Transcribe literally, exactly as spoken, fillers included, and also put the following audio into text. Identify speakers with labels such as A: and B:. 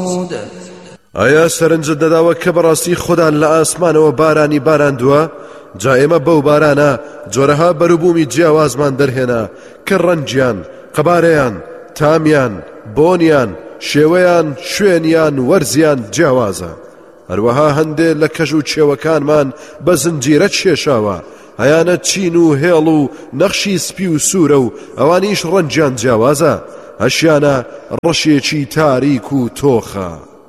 A: ئایا سەرنجت دەداوە کە بەڕاستی خۆدان لە ئاسمانەوە بارانی باراندووە؟ جا ئێمە بەو بارانە جۆرەها بەروبوومی جیاوازمان دەرهێنا کە ڕەنگیان، قەبارەیان، تامیان، بۆنیان، شێوەیان، شوێنیان، وەرزیان جیاوازە. هەروەها هەندێک لە کەژ و چێوەکانمان بە زنجیرە کێشاوە، هەیانە چین و هێڵ و نەخشی سپی و سوورە و ئەوانیش ڕەنگیان جیاوازە، هەشیانە ڕەشێکی تاریک و تۆخە.